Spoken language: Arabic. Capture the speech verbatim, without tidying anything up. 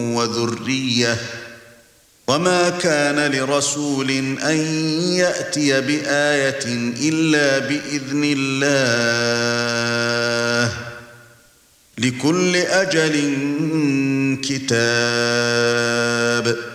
وذرية وما كان لرسول أن يأتي بآية إلا بإذن الله لكل أجل كتاب